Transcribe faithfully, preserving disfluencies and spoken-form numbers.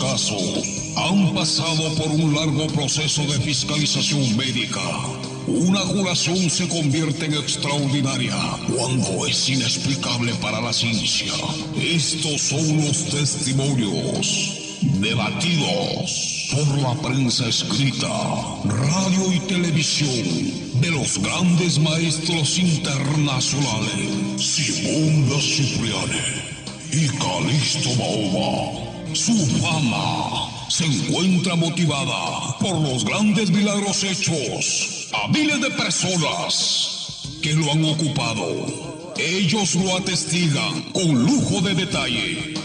casos han pasado por un largo proceso de fiscalización médica. Una curación se convierte en extraordinaria cuando es inexplicable para la ciencia. Estos son los testimonios debatidos por la prensa escrita, radio y televisión de los grandes maestros internacionales Simón de Cipriani y Calixto Mahoma. Su fama se encuentra motivada por los grandes milagros hechos a miles de personas que lo han ocupado. Ellos lo atestigan con lujo de detalle.